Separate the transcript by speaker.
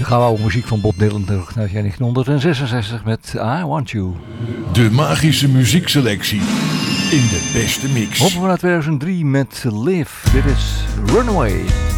Speaker 1: De gouden muziek van Bob Dylan terug naar 1966 met I Want You.
Speaker 2: De magische muziekselectie in de beste mix.
Speaker 1: Hoppen we naar 2003 met Live. Dit is Runaway.